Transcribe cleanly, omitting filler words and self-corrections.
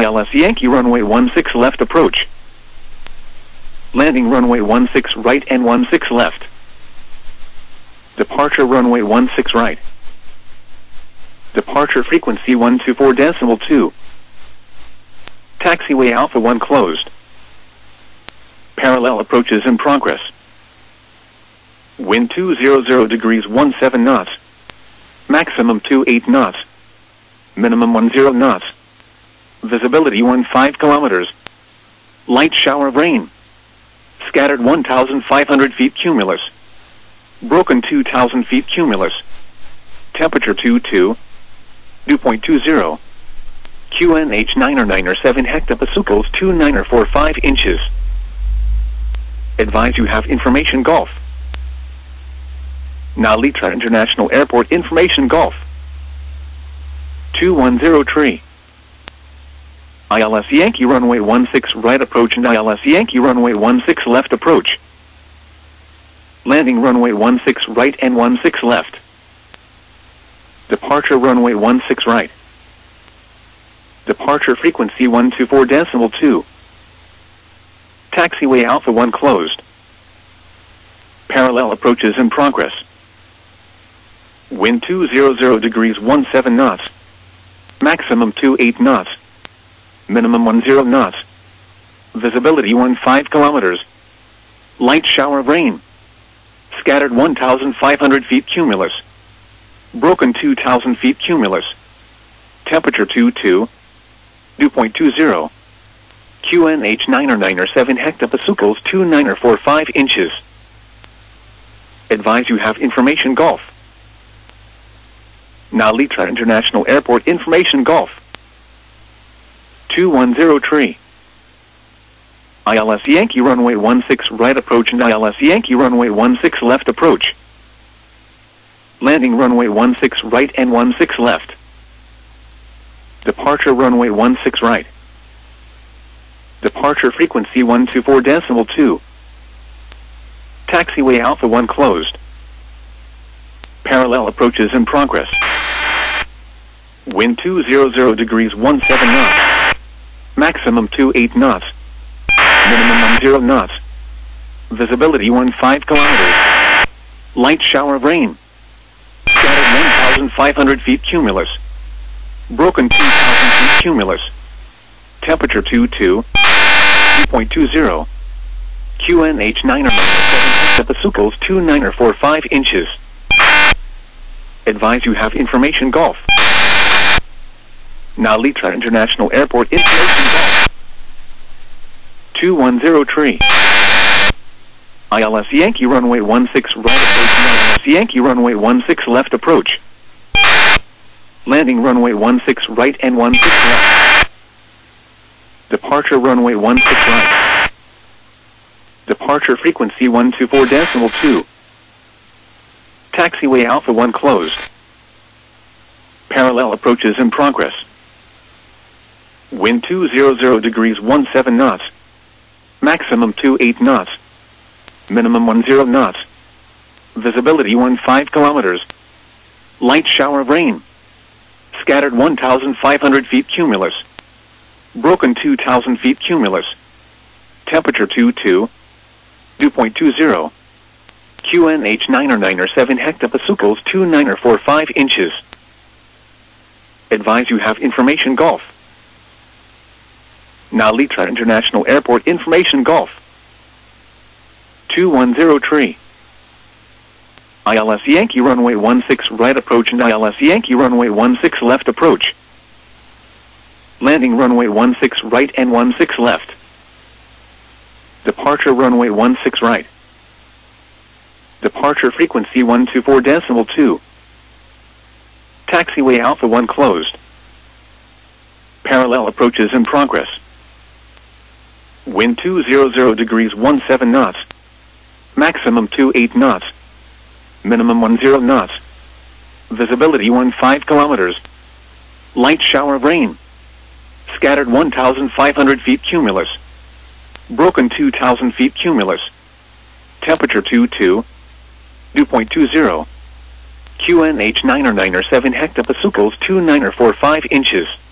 ILS Yankee runway 16 left approach. Landing runway 16 right and 16 left. Departure runway 16 right. Departure frequency 124.2. Taxiway Alpha 1 closed. Parallel approaches in progress. Wind 200 degrees 17 knots. Maximum 28 knots. Minimum 10 knots. Visibility 15 kilometers. Light shower of rain. Scattered 1,500 feet cumulus. Broken 2,000 feet cumulus. Temperature 22. Dew point 20. QNH 997 hectopascals 2945 inches. Advise you have information Golf. Nalitra International Airport information Golf. 210 tree. ILS Yankee runway 16 right approach and ILS Yankee runway 16 left approach. Landing runway 16 right and 16 left. Departure runway 16 right. Departure frequency 124.2. Taxiway Alpha 1 closed. Parallel approaches in progress. Wind 200 degrees 17 knots. Maximum 28 knots. Minimum 10 knots. Visibility 15 kilometers. Light shower of rain. Scattered 1,500 feet cumulus. Broken 2,000 feet cumulus. Temperature 22. Dew point 20. QNH 997 hectopascals 2945 inches. Advise you have information Golf. Nalitra International Airport information Golf. 210 tree. ILS Yankee runway 16 right approach and ILS Yankee runway 16 left approach. Landing runway 16 right and 16 left. Departure runway 16 right. Departure frequency 124.2. Taxiway Alpha 1 closed. Parallel approaches in progress. Wind 200 degrees 17 knots. Maximum 28 knots. Minimum 10 knots. Visibility 15 kilometers. Light shower of rain. Scattered 1,500 feet cumulus. Broken 2,000 feet cumulus. Temperature 22. Dew point 20. QNH 997 hectopascals 2945 inches. Advise you have information Golf. Nalitra International Airport information Golf. 210 tree. ILS Yankee runway 16 right approach and ILS Yankee runway 16 left approach. Landing runway 16 right and 16 left. Departure runway 16 right. Departure frequency 124.2. Taxiway Alpha 1 closed. Parallel approaches in progress. Wind 200 degrees 17 knots. Maximum 28 knots. Minimum 10 knots. Visibility 15 kilometers. Light shower of rain. Scattered 1,500 feet cumulus. Broken 2,000 feet cumulus. Temperature 22. Dew point 20. QNH 997 hectopascals 2945 inches. Advise you have information Golf. Nalitra International Airport information Golf. 210 tree. ILS Yankee runway 16 right approach and ILS Yankee runway 16 left approach. Landing runway 16 right and 16 left. Departure runway 16 right. Departure frequency 124.2. Taxiway Alpha 1 closed. Parallel approaches in progress. Wind 200 degrees 17 knots. Maximum 28 knots. Minimum 10 knots. Visibility 15 kilometers. Light shower of rain. Scattered 1,500 feet cumulus. Broken 2,000 feet cumulus. Temperature 22. Dew point 20. QNH 997 hectopascals 2945 inches.